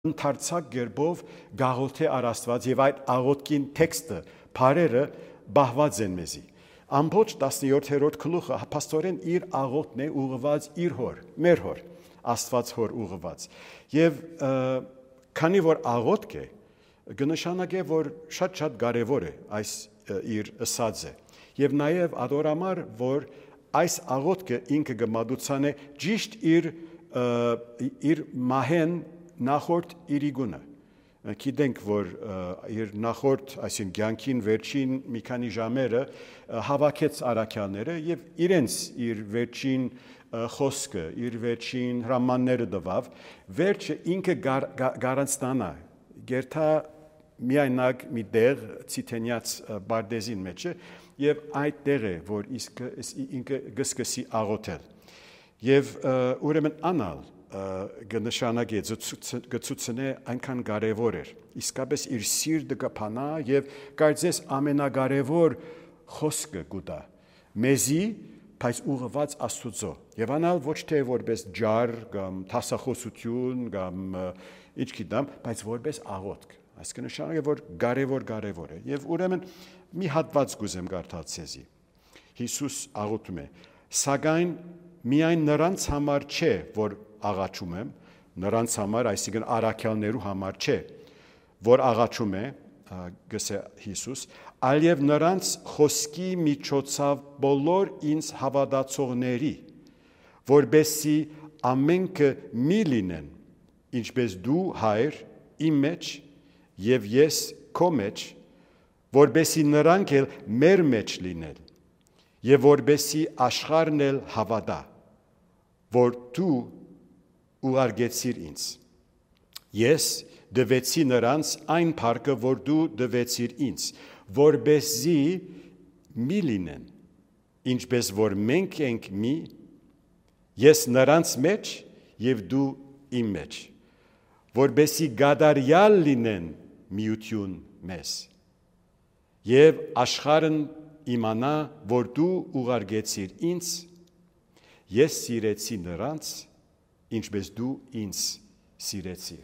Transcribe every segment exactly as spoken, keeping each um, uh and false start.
Ընդարձակ գերբով գաղութ է առ Աստված եւ այդ աղոթքին տեքստը բարերը բահված են մեզի ամբողջ տասնյոթերորդ գլուխը փաստորեն իր աղոթքն է ուղղված իր հոր մեր հոր Աստված հոր ուղղված եւ քանի որ աղոթք է կնշանակե որ շատ-շատ կարեւոր է այս իր ըսածը եւ նաեւ ադորամար որ այս աղոթքը ինքը գմադուցան է ճիշտ իր իր մահեն նախորդ իրիգունը գիտենք որ իր նախորդ այսին ցանկին վերջին մի քանի ժամերը հավաքեց արաքյանները եւ իրենց իր վերջին խոսքը իր վերջին հրամանները տվավ վերջը ինքը գարանտանա գերթա միայնակ մի դեր ցիտենյաց բարդեզին մեջը եւ այդ դերը որ իսկ ինքը գսկսի աղոթել եւ ուրեմն անալ գնշանագե գծուցնե այնքան կարևոր էր իսկապես իր սիրտը կփանա եւ կարծես ամենակարևոր խոսքը գուտա մեզի բայց ուղղված Աստծո եւ անալ ոչ թե որպես ջար կամ տասախոսություն կամ ինչ գիտեմ բայց որպես աղոթք այս կնշանակե որ կարևոր կարևոր է եւ ուրեմն մի հատված գուզեմ կարդալ ցեզի Հիսուս աղոթում է սակայն միայն նրանց համար չէ որ աղաչում եմ նրանց համար այսինքն արաքյալներու համար չէ որ աղաչում է գսե Հիսուս այլև նրանց խոսքի միջոցով բոլոր ինձ հավատացողների որբեսի ամենքը մի լինեն ինչպես դու հայր իմ մեջ եւ ես քո մեջ որբեսի նրանք էլ մեր մեջ լինեն եւ որբեսի աշխարհն էլ հավատա որ դու ուղարկեցիր ինձ ես դվեցի նրանց այն փառքը որ դու դվեցիր ինձ որբեսի մի լինեն ինչպես որ մենք ենք մի ես նրանց մեջ եւ դու իմ մեջ որբեսի գադարյալ լինեն միություն մեզ եւ աշխարհն իմանա որ դու ուղարկեցիր ինձ ես սիրեցի նրանց ինչպես դու ինձ սիրեցիր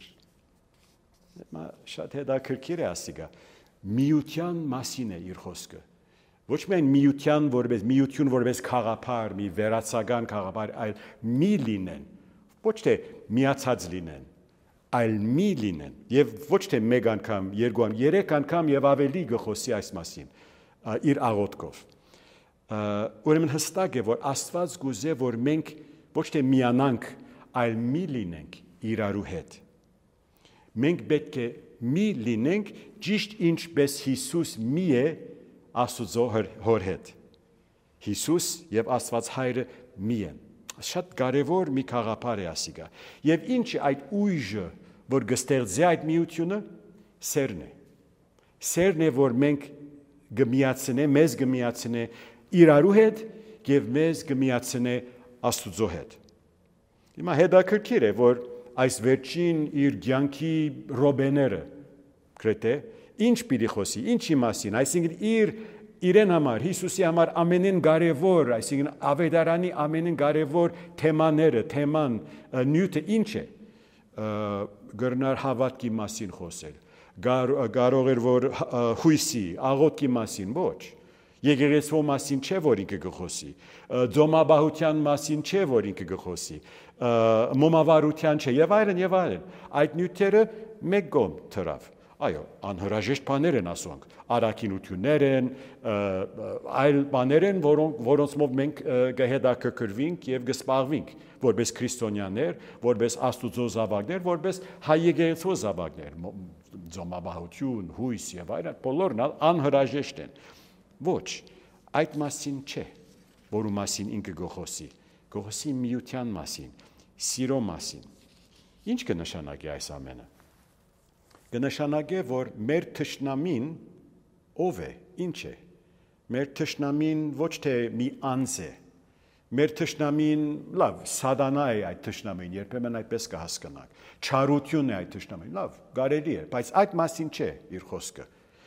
մա շատ հետաքրքիր է ասիգա միության մասին է իր խոսքը ոչ միայն միության որպես միություն որպես խաղապար մի վերացական խաղապար այլ մի լինեն ոչ թե միացած լինեն այլ մի լինեն եւ ոչ թե մեկ անգամ երկու անգամ երեք անգամ եւ ավելի գխոսի այս մասին իր աղոթքով ուրեմն հստակ է որ Աստված գուզե որ մենք ոչ թե միանանք այլ մի լինենք իրարու հետ մենք պետք է մի լինենք ճիշտ ինչպես Հիսուս մի է Աստծո հոր հետ Հիսուս եւ Աստված հայրը մի են շատ կարեւոր մի խաղապար է ասիգա եւ ինչ այդ ուժը որ գստեղծի այդ միությունը սերն է սերն է որ մենք գմիացնե մեզ գմիացնե իրարու հետ եւ մեզ գմիացնե Աստծո հետ Հիմա հետաքրքիր է որ այս վերջին իր ցանկի ռոբեները գրեթե ինչ պիտի խոսի ինչի մասին այսինքն իր իրեն համար Հիսուսի համար ամենին կարևոր այսինքն ավետարանի ամենին կարևոր թեմաները թեման նյութը ինչ է գրնար հավատքի մասին խոսել կարող էր որ հույսի աղոթքի մասին ոչ Եկեղեցու մասին չէ որ ինքը գխոսի ձոմաբահության մասին չէ որ ինքը գխոսի մոմավարության չէ եւ այլն եւ այլն այդ նյութերը մեկ կողմ թրավ այո անհրաժեշտ բաներ են ասոնք արաքինություններ են այլ բաներ են որոնք որոնցով մենք կհետաքրքրվենք եւ կսպառվենք որպես քրիստոնյաներ որպես Աստուծո զավակներ որպես հայ եկեղեցու զավակներ ձոմաբահություն հույս եւ այլն բոլորն անհրաժեշտ են Ոչ, այդ մասին չէ, որու մասին ինքը գողոսի, գողոսի միության մասին, սիրո մասին։ Ինչ կնշանակի այս ամենը։ Կնշանակի, որ մեր թշնամին ով է, ինչ է։ Մեր թշնամին ոչ թե մի անձ է։ Մեր թշնամին, լավ, սատանա է այդ թշնամին, երբեմն այդպես կհասկանանք։ Չարություն է այդ թշնամին, լավ, կարելի է, բայց այդ մասին չէ իր խոսքը։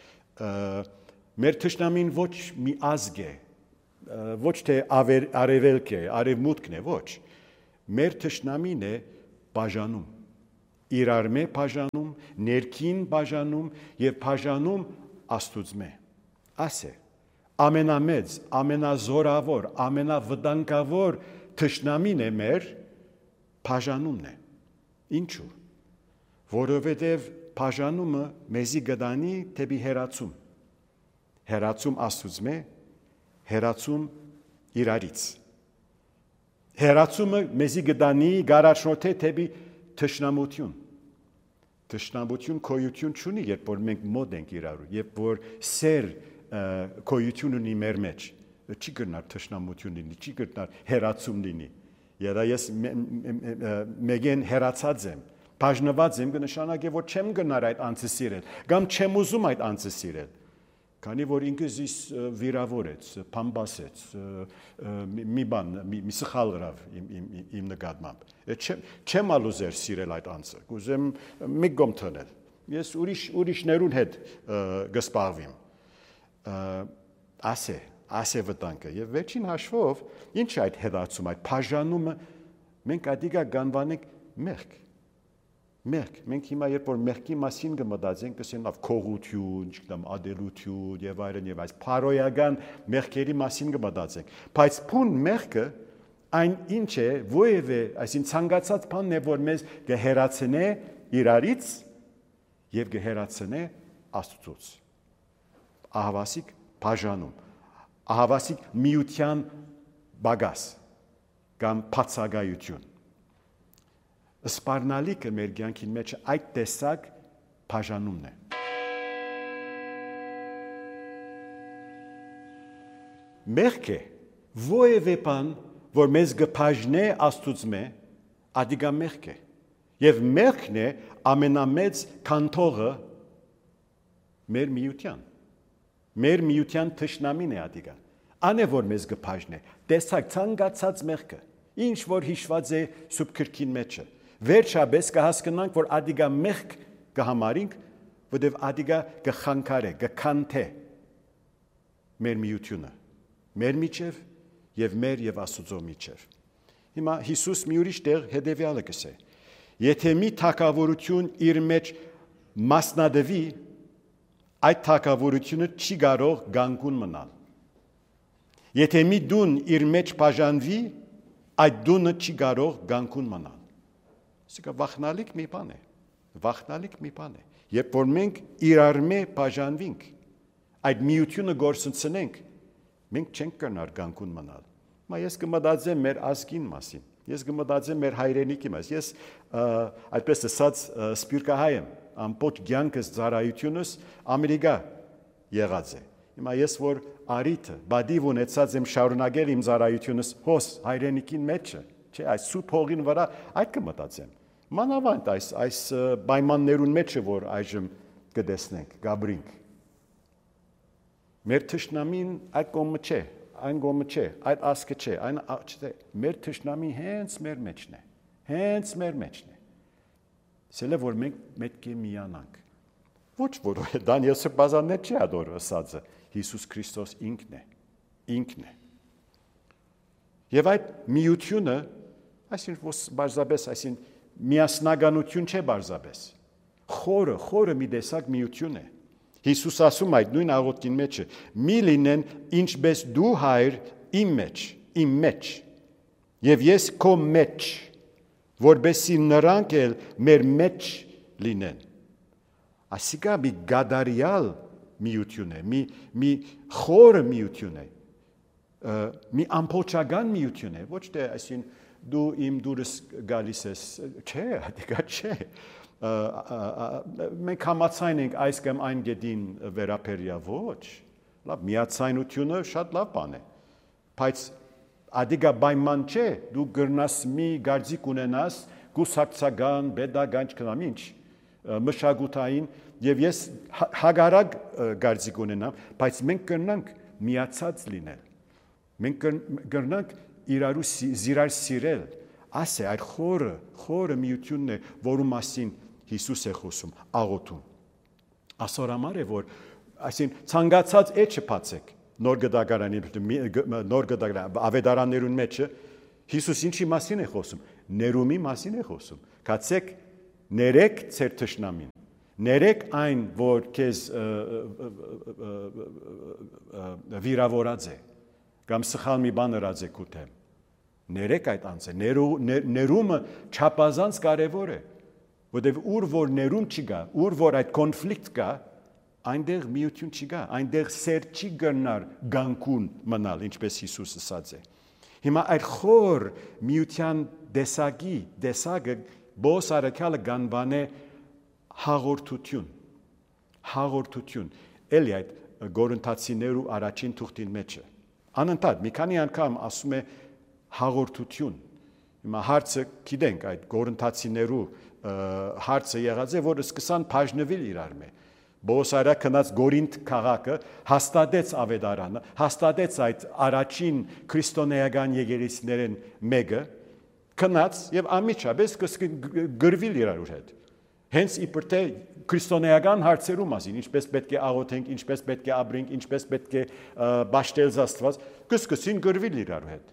Մեր թշնամին ոչ մի ազգ է, ոչ թե արևելք է, արևմուտքն է, ոչ։ Մեր թշնամին է բաժանում, իրարմե բաժանում, ներքին բաժանում եւ բաժանում Աստուծմե։ Ասե ամենամեծ, ամենազորավոր, ամենավտանգավոր թշնամին է մեր բաժանումն է։ Ինչու՞։ Որովհետև բաժանումը մեզի գտանի դեպի հեռացում։ Հեռացում Աստուծմե, հեռացում իրարից։ Հեռացումը մեզի գտանի գարաշնորթե դեպի թշնամություն։ Թշնամություն գոյություն չունի, երբ որ մենք մոտ ենք իրարու, երբ որ սեր գոյություն ունի մեր մեջ, չի գտնար թշնամություն լինի, չի գտնար հեռացում լինի։ Եվ ես մեկեն հեռացած եմ, բաժնված եմ, կնշանակե, որ չեմ գնար այդ անձը սիրել, կամ չեմ ուզում այդ անձը սիրել, քանի որ ինքս իս վիրավորեց, փամբասեց, մի բան, մի սխալ գրավ իմ նկատմամբ։ Չեմ ալուզեր սիրել այդ անձը, կուզեմ մի գոմ թնել, ես ուրիշներուն հետ գսպաղվիմ, ասե, ասե վտանգը, և վերջին հաշվով, ինչ այդ հետացում, այդ բաժանումը, մենք ադիգա գանվանենք մեղք, մեղք, մենք հիմա երբ որ մեղքի մասին կմտածենք, կսեն լավ քողություն, չգիտեմ, ադելություն եւ այլն եւ այս փարոյական մեղքերի մասին կմտածենք, բայց փուն մեղքը այն ինչ է, ովևէ, այսին ցանկացած բանն է, որ մեզ կհեռացնե իրարից եւ կհեռացնե Աստծուց։ Ահավասիկ բաժանում, ահավասիկ միության բագաս կամ բացակայություն։ Սպառնալիքը մեր կյանքի մեջ այդ տեսակ բաժանումն է։ Մեղքը որևէ բան, որ մեզ կբաժնե Աստուծմե, ադիգա մեղք է։ Եվ մեղքն է ամենամեծ կանթողը մեր միության։ Մեր միության թշնամին է ադիգա։ Ան է որ մեզ կբաժնե։ Տեսակ ցանկացած մեղքը, ինչ որ հիշված է Սուրբ Գրքին մեջը։ Վերջապես կհասկանանք, որ ադիգա մեղք կհամարինք, որտեղ ադիգա կխանգարե, կքանթե մեր միությունը, մեր միջև եւ մեր եւ Աստծո միջև։ Հիմա Հիսուս մի ուրիշ տեղ հետեւյալը կսե. Եթե մի թագավորություն իր մեջ մասնադվի, այդ թագավորությունը չի կարող գանգուն մնալ։ Եթե մի դուն իր մեջ բաժանվի, այդ դունը չի կարող գանգուն մնալ։ Սա վախնալիք մի բան է, վախնալիք մի բան է։ Երբ որ մենք իրարմե բաժանվենք, այդ միությունը գործընծնենք, մենք չենք կրնար գանկուն մնալ։ Մա ես կմտածեմ մեր ազգին մասին, ես կմտածեմ մեր հայրենիքի մասին, ես այդպես ասած սպիրկահայ եմ, ամբողջ կյանքս ծառայությունս Ամերիկա եղած է։ Հիմա ես որ արիթը, բադիվ ունեցած եմ շարունակել իմ ծառայությունս հոս հայրենիքին մեջը, չէ, այս սուրբ հողին վրա այդ կմտածեմ։ Մանավանդ այս այս պայմաններուն մեջը որ այժմ կտեսնենք, գաբրինք։ Մեր թշնամին այդ կողմը չէ, այն կողմը չէ, այդ ասկը չէ, այն չէ, մեր թշնամին հենց մեր մեջն է, հենց մեր մեջն է։ Սելը որ մենք պետք է միանանք։ Ոչ որ Դանիել Սրբազաններ չի ադոր ասածը, Հիսուս Քրիստոս ինքն է, ինքն է։ Եվ այդ միությունը, այսինքն բարձրապես, այսինքն միասնականություն չէ բարձրապես։ Խորը, խորը մի տեսակ միություն է։ Հիսուս ասում այդ նույն աղոթքին մեջը. «Մի լինեն ինչպես դու հայր իմ մեջ, իմ մեջ, եւ ես քո մեջ, որբեսի նրանք էլ մեր մեջ լինեն»։ Այսիկա մի գադարյալ միություն է, մի մի խորը միություն է, մի ամբողջական միություն է, ոչ թե այսինքն դու իմ դուրս գալիս ես, չէ, դիգա չէ։ Մենք համացայն ենք այս կամ այն գետին վերապերյա, ոչ։ Լավ, միացայնությունը շատ լավ բան է, բայց ադիգա պայման չէ, դու գրնաս մի գարձիկ ունենաս, գուսակցական, պետական, չգիտեմ ինչ, մշակութային, եւ ես հագարակ գարձիկ ունենամ, բայց մենք կրնանք միացած լինել։ Մենք կրնանք իրարու զիրար սիրել, ասե այդ խորը, խորը միությունն է, որու մասին Հիսուս է խոսում, աղոթում։ Ասորամար է, որ այսին ցանկացած էջը բացեք, նոր գդագարանի, նոր գդագարանի, ավետարաններուն մեջը, Հիսուս ինչի մասին է խոսում, ներումի մասին է խոսում, կացեք Ներեք ձեր թշնամին։ Ներեք այն, որ քեզ վիրավորած է, կամ սխալ մի բան ըրած է քու դեմ։ Ներեք այդ անձը, ներումը չափազանց կարևոր է, որտեղ ուր որ ներում չկա, ուր որ այդ կոնֆլիկտ կա, այնտեղ միություն չկա, այնտեղ սեր չի գնար գանկուն մնալ, ինչպես Հիսուս ասաց է։ Հիմա այդ խոր միության դեսագի, դեսագը Բոս արաքյալը գանվան է հաղորդություն, հաղորդություն, էլի այդ գորընթացիներու առաջին թուղթին մեջը։ Անընդհատ մի քանի անգամ ասում է հաղորդություն։ Հիմա հարցը գիտենք այդ գորընթացիներու հարցը եղած է, որ սկսան բաժնվել իրար մե։ Բոս արաքյալը քնած Գորինթ քաղաքը հաստատեց ավետարանը, հաստատեց այդ առաջին քրիստոնեական եկեղեցիներեն մեկը, քնած եւ ամիջապես գրվել իրար հետ։ Հենց իբր թե քրիստոնեական հարցերու մասին, ինչպես պետք է աղոթենք, ինչպես պետք է ապրենք, ինչպես պետք է բաշտել Աստված, կսկսին գրվել իրար հետ։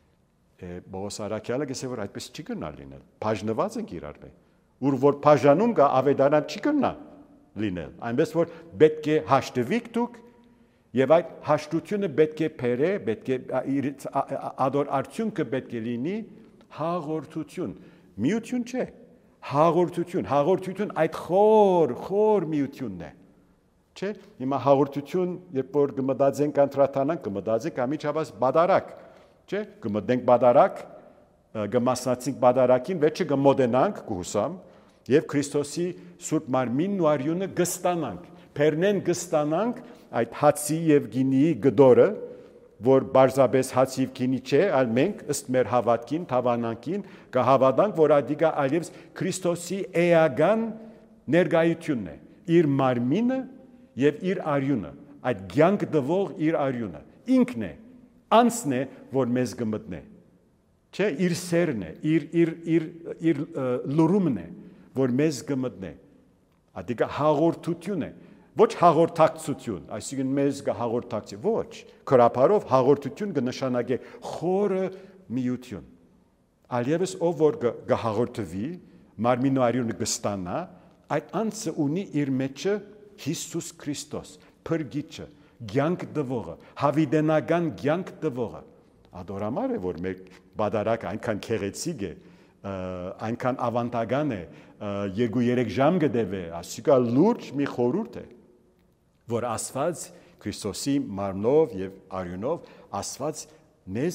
Բոս արաքյալը գսե որ այդպես չի գնա լինել։ Բաժնված ենք իրար հետ։ Ուր որ բաժանում կա ավետարան չի գնա լինել։ Այնպես որ պետք է հաշտվիկ դուք եւ այդ հաշտությունը պետք է բերե, պետք է ադոր արդյունքը պետք է լինի հաղորդություն, միություն չէ։ Հաղորդություն, հաղորդություն այդ խոր, խոր միությունն է։ Չէ՞, հիմա հաղորդություն, երբ որ կմտածենք անդրադառնանք, կմտածենք ամիջապես բադարակ, չէ՞, կմտնենք բադարակ, կմասնացենք բադարակին, վերջը կմոտենանք, կհուսամ, եւ Քրիստոսի Սուրբ Մարմինն ու արյունը կստանանք, բերնեն կստանանք այդ հացի եւ գինիի գդորը, որ բարձաբես հացի եւ գինի չէ, այլ մենք ըստ մեր հավատքին, թավանանքին կհավատանք, որ ադիգա այլևս Քրիստոսի էական ներկայությունն է, իր մարմինը եւ իր արյունը, այդ ցանկ դվող իր արյունը, ինքն է, անձն է, որ մեզ կմտնե։ Չէ, իր սերն է, իր իր իր իր լուրումն է, որ մեզ կմտնե։ Ադիգա հաղորդություն է։ Ոչ հաղորդակցություն, այսինքն մեզ կհաղորդակցի, ոչ, քրապարով հաղորդություն կնշանակե խորը միություն։ Այլևս ով որ կհաղորդվի, մարմինը արյունը կստանա, այդ անձը ունի իր մեջը Հիսուս Քրիստոս, փրկիչը, ցանկ դվողը, հավիտենական ցանկ դվողը։ Ադորամար է, որ մեր բադարակը այնքան քեղեցիկ է, այնքան ավանդական է, երկու երեք ժամ կդեվե, ասիկա լուրջ մի խորհուրդ է, որ Աստված Քրիստոսի մարմնով եւ արյունով Աստված մեզ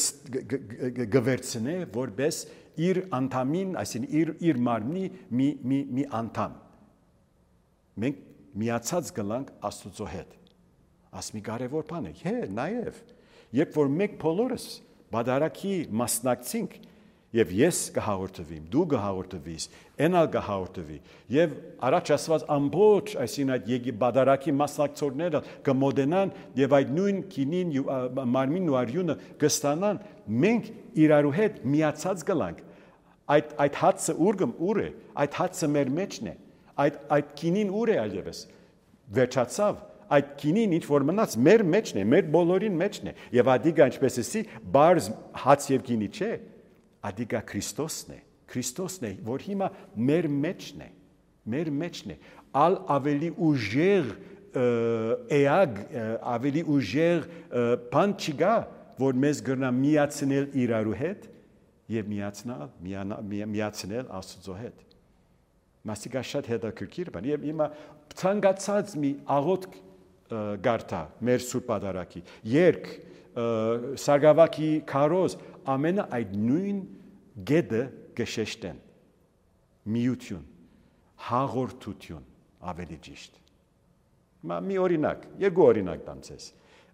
գվերցնե որպես իր անդամին, այսինքն իր իր մարմնի մի մի մի անդամ։ Մենք միացած գլանք Աստծո հետ։ Աս մի կարևոր բան է, հե, նաեւ, երբ որ մենք բոլորս բադարակի մասնակցենք, եւ ես կհաղորդվեմ, դու կհաղորդվես, այնալ կհաղորդվի, եւ առաջ ասված ամբողջ, այսինքն այդ եկի բադարակի մասնակցողները կմոտենան եւ այդ նույն քինին մարմինն ու արյունը կստանան, մենք իրարու հետ միացած գլանք։ Այդ այդ հացը ուրգմ ուր է, այդ հացը մեր մեջն է, այդ այդ քինին ուր է այլևս։ Վերջացավ, այդ քինին ինչ որ մնաց մեր մեջն է, մեր բոլորին մեջն է, եւ ադիգա ինչպես էսի, բարձ հաց եւ քինի չէ։ Ադիգա Քրիստոսն է, Քրիստոսն է, որ հիմա մեր մեջն է, մեր մեջն է, ալ ավելի ուժեղ էագ, ավելի ուժեղ բան չկա, որ մեզ գրնա միացնել իրարու հետ եւ միացնել, միացնել Աստծո հետ։ Մասիկա շատ հետաքրքիր բան, եւ հիմա ցանկացած մի աղոթք գարտա մեր Սուրբ Պատարագի, երկ, Սարգսակի քարոզ, ամենը այդ նույն գեդը գշեշտեն, միություն, հաղորդություն, ավելի ճիշտ։ Մի օրինակ, երկու օրինակ տանցես,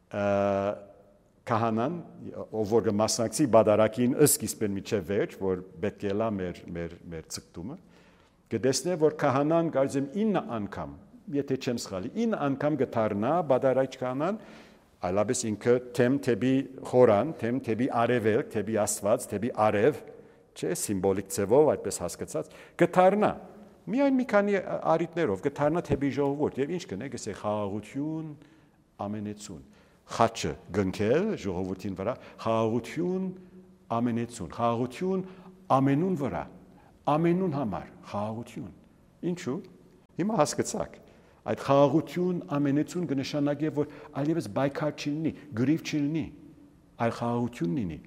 քահանան, ով որ մասնակցի բադարակին սկիզբեն միջև վերջ, որ պետք է լա մեր մեր մեր ցկտումը, կտեսնե, որ քահանան կարծեմ ինը անգամ, եթե չեմ սխալի, ինը անգամ կդառնա բադարակ քահանան, այլապես ինքը թեմ թեպի խորան, թեմ թեպի արևելք, թեպի Աստված, թեպի արև, չէ, սիմվոլիկ ձևով այդպես հասկացած, կդառնա։ Միայն մի քանի արիտներով կդառնա թեպի ժողովուրդ, եւ ինչ կնե, գսե խաղաղություն, ամենեցուն։ Խաչը գնքել ժողովրդին վրա, խաղաղություն, ամենեցուն, խաղաղություն ամենուն վրա, ամենուն համար խաղաղություն։ Ինչու՞։ Հիմա հասկացաք։ Այդ խաղաղություն ամենեցուն կնշանակի, որ այլևս բայկար չլինի, գրիվ չլինի, այլ խաղաղություն լինի,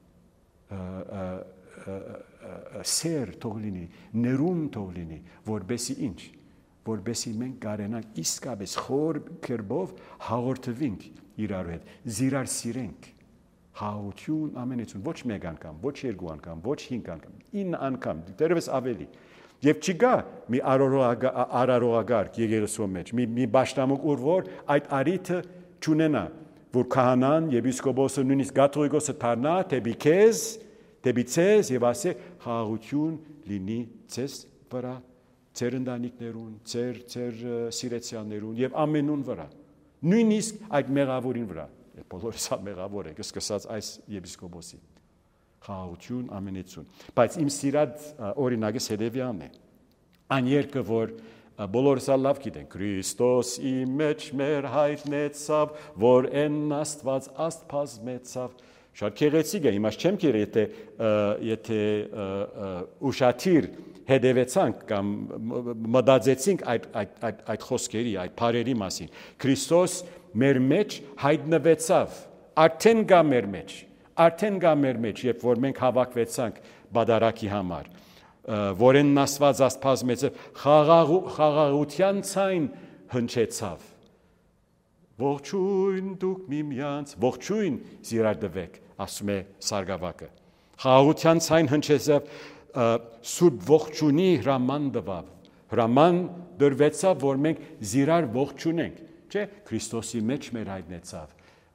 սեր թող լինի, ներում թող լինի, որբեսի ինչ, որբեսի մենք կարենանք իսկապես խոր կերպով հաղորդվենք իրար հետ, զիրար սիրենք, խաղաղություն ամենեցուն, ոչ մեկ անգամ, ոչ երկու անգամ, ոչ հինգ անգամ, ինը անգամ, դեռևս ավելի։ Եվ չկա մի արարողագարկ եկեղեցու մեջ, մի, մի պաշտամունք, որ այդ արիթը չունենա, որ քահանան, եպիսկոպոսը, նույնիսկ կաթողիկոսը դառնա, դեպի քեզ, դեպի ցեզ եւ ասե խաղաղություն լինի ցեզ վրա, ձեր ընտանիքներուն, ձեր ձեր սիրեցյաններուն եւ ամենուն վրա։ Նույնիսկ այդ մեղավորին վրա։ Բոլորս մեղավոր ենք, սկսած այս եպիսկոպոսի։ Խաղաղություն ամենեցուն։ Բայց իմ սիրած օրինակը հետևյալն է։ Այն երկը, որ բոլորս լավ գիտենք, Քրիստոս իմ մեջ մեր հայտնեցավ, որ են Աստված աստվածմեցավ։ Շատ գեղեցիկ է, հիմա չեմ կերել, եթե եթե ուշադիր հետևեցանք կամ մտածեցինք այդ այդ այդ այդ խոսքերի, այդ բառերի մասին։ Քրիստոս մեր մեջ հայտնվեցավ, արդեն գա մեր մեջ։ Արդեն գա մեր մեջ, երբ որ մենք հավաքվեցանք բադարակի համար, որեն Աստված աստվածմեցավ, խաղաղության ցայն հնչեցավ։ Ողջույն դուք միմյանց, ողջույն զիրարդվեք, ասում է Սարգսակը։ Խաղաղության ցայն հնչեցավ, սուրբ ողջունի հրաման տվավ։ Հրաման դրվեցավ, որ մենք զիրար ողջունենք, չէ՞, Քրիստոսի մեջ մեր հայտնեցավ։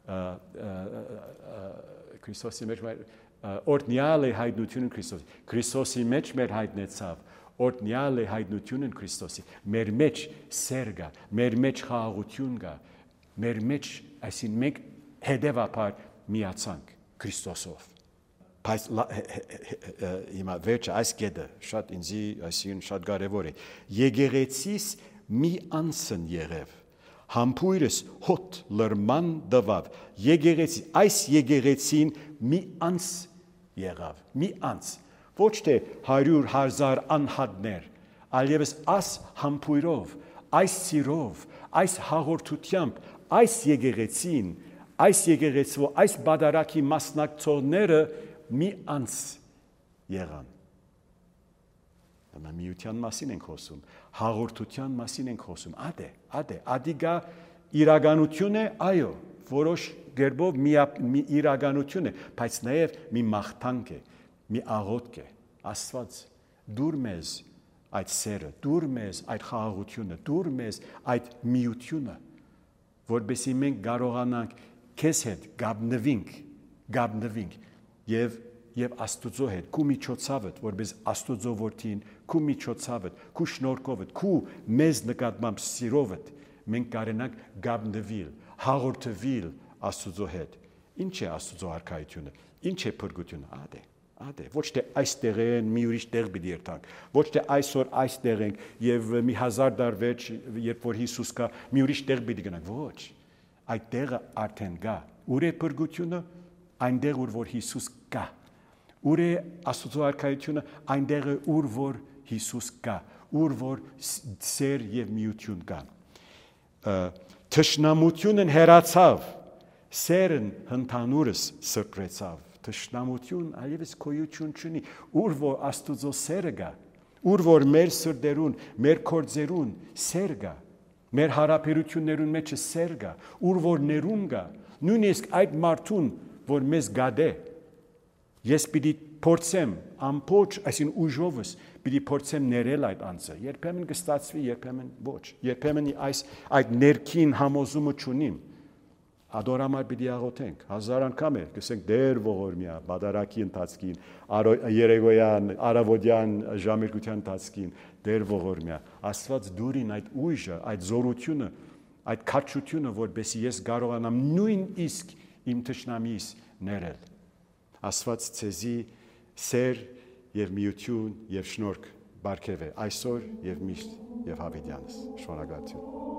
Քրիստոսի մեջ օրտնյալ է հայտնությունը Քրիստոսի։ Քրիստոսի մեջ մեր հայտնեցավ, օրտնյալ է հայտնությունը Քրիստոսի։ Մեր մեջ սեր կա, մեր մեջ խաղաղություն կա, մեր մեջ, այսինքն մենք հետևաբար միացանք Քրիստոսով։ Բայց հիմա վերջը այս կետը շատ ինձի, այսինքն շատ կարևոր է։ Եկեղեցիս մի անցն եղավ։ Համբույրս հոտ լրման դվավ, եկեղեցի, այս եկեղեցին մի անց եղավ, մի անց, ոչ թե հարյուր հազար անհատներ, այլևս այս համբույրով, այս սիրով, այս հաղորդությամբ, այս եկեղեցին, այս եկեղեցու, այս բադարակի մասնակցողները մի անց եղան։ Միության մասին ենք խոսում, հաղորդության մասին ենք խոսում, ադե, ադե, ադիգա իրականություն է, այո, որոշ գերբով մի իրականություն է, բայց նաև մի մաղթանք է, մի աղոթք է, Աստված դուր մեզ այդ սերը, դուր մեզ այդ խաղաղությունը, դուր մեզ այդ միությունը, որպեսզի մենք կարողանանք քեզ հետ գաբնվենք, գաբնվենք եւ Եվ Աստուծո հետ, քու միջոցավդ, որպես Աստուծո որդին, քու միջոցավդ, քու շնորհքովդ, քու մեզ նկատմամբ սիրովդ, մենք կարենանք գաբնվել, հաղորդվել Աստուծո հետ։ Ինչ է Աստուծո արքայությունը, ինչ է փրկությունը, ադե, ադե, ոչ թե այստեղ են, մի ուրիշ տեղ պիտի երթանք, ոչ թե այսօր այստեղ ենք եւ մի հազար դար վերջ, երբ որ Հիսուս կա, մի ուրիշ տեղ պիտի գնանք, ոչ, այդ տեղը արդեն կա։ Ուր է փրկությունը, այնտեղ որ Հիսուս կա։ Ուր է Աստուծո արքայությունը, այնտեղ է ուր որ Հիսուս կա, ուր որ սեր եւ միություն կա։ Թշնամությունն հեռացավ, սերն ընդհանուրս սրբրեցավ։ Թշնամություն այլևս գոյություն չունի, ուր որ Աստուծո սերը կա, ուր որ մեր սրտերուն, մեր կորձերուն սեր կա, մեր հարաբերություններուն մեջ սեր կա, ուր որ ներում կա, նույնիսկ այդ մարդուն, որ մեզ գադե, ես պիտի փորձեմ ամբողջ, այսինքն ուժովս պիտի փորձեմ ներել այդ անձը։ Երբեմն կստացվի, երբեմն ոչ։ Երբեմն այս այդ ներքին համոզումը չունիմ։ Ադորամար պիտի աղոթենք։ Հազար անգամ է, կսենք դեր ողորմյա, բադարակի ընթացքին, երեգոյան, արավոդյան ժամերկության ընթացքին, դեր ողորմյա։ Աստված դուրին այդ ուժը, այդ զորությունը, այդ քաջությունը, որպեսզի ես կարողանամ նույնիսկ իմ թշնամիս ներել։ Աստված ցեզի սեր եւ միություն եւ շնորհք բարգեւե այսօր եւ միշտ եւ հավիտյանս։ Շնորհակալություն։